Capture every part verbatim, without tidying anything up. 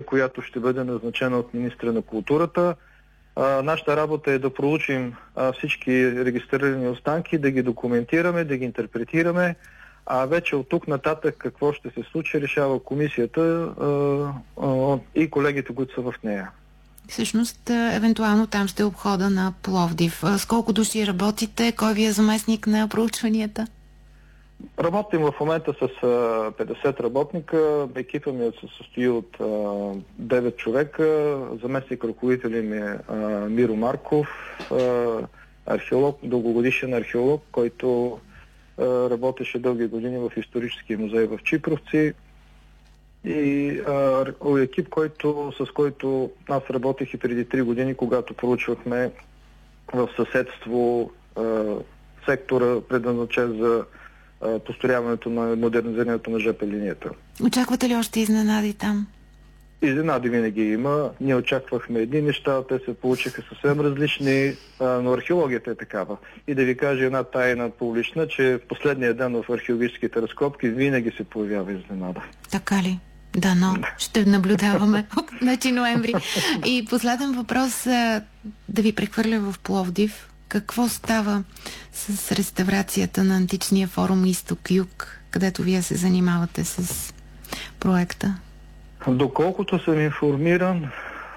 която ще бъде назначена от министра на културата. А, нашата работа е да проучим а, всички регистрирани останки, да ги документираме, да ги интерпретираме, а вече от тук нататък какво ще се случи, решава комисията а, а, и колегите, които са в нея. Всъщност, евентуално там ще е обхода на Пловдив. С колко души работите? Кой ви е заместник на проучванията? Работим в момента с а, петдесет работника. Екипа ми се състои от а, девет човека. Заместник ръководители ми е а, Миро Марков, а, археолог, дългогодишен археолог, който а, работеше дълги години в историческия музей в Чипровци. И а, екип, който, с който аз работех и преди три години, когато проучвахме в съседство а, сектора, предназначен за а, построяването на модернизирането на ЖП линията. Очаквате ли още изненади там? Изненади винаги има. Ние очаквахме едни неща, те се получиха съвсем различни, а, но археологията е такава. И да ви кажа една тайна публична, че в последния ден в археологическите разкопки винаги се появява изненада. Така ли? Да, но ще наблюдаваме значи ноември. И последен въпрос, да ви прехвърля в Пловдив. Какво става с реставрацията на античния форум Изток-Юг, където вие се занимавате с проекта? Доколкото съм информиран,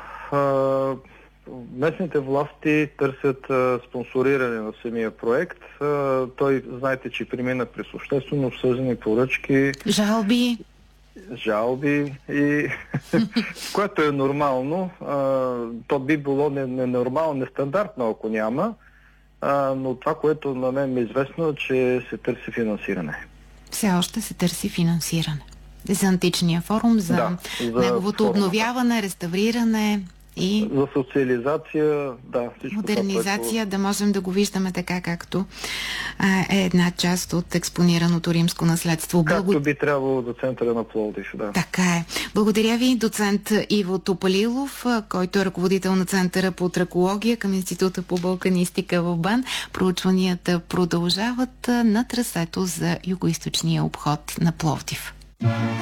местните власти търсят спонсориране на самия проект. Той, знаете, че премина през обществено обсъждане, поръчки. Жалби. жалби, и което е нормално. А, то би било ненормално, не нестандартно, ако няма, а, но това, което на мен ми е известно, е, че се търси финансиране. Все още се търси финансиране. За античния форум, за, да, за неговото форума. Обновяване, реставриране и за социализация, да, всичко модернизация, това, което... да можем да го виждаме така, както а, е една част от експонираното римско наследство. Както Благо... би трябвало до центъра на Пловдив, да. Така е. Благодаря ви, доцент Иво Топалилов, който е ръководител на Центъра по тракология към Института по балканистика в БАН. Проучванията продължават на трасето за югоизточния обход на Пловдив.